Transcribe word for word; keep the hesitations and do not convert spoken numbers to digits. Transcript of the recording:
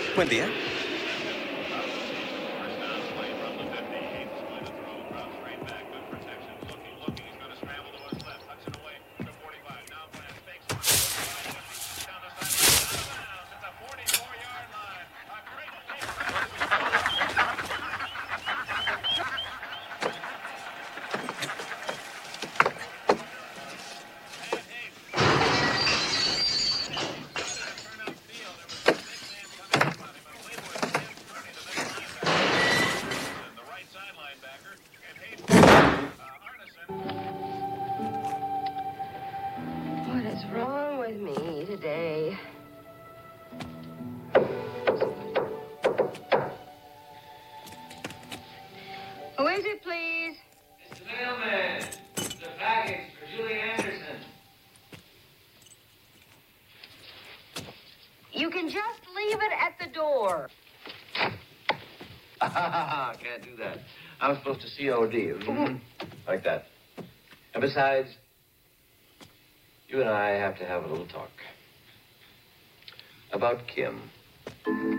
Buen día. What is wrong with me today? Who is it, please? It's the mailman. The package for Julie Anderson. You can just leave it at the door. Can't do that. I'm supposed to C O D. Mm-hmm. Like that. And besides, you and I have to have a little talk. About Kim.